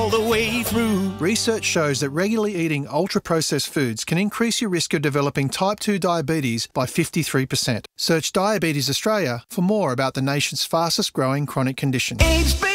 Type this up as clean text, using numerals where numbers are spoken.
all the way through. Research shows that regularly eating ultra-processed foods can increase your risk of developing type 2 diabetes by 53%. Search Diabetes Australia for more about the nation's fastest growing chronic condition.